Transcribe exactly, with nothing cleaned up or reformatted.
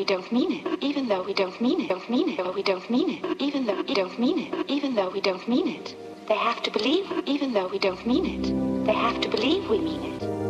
we don't mean it, even though we don't mean it, don't mean it, or we don't mean it, even though we don't mean it, even though we don't mean it. They have to believe, even though we don't mean it. They have to believe we mean it.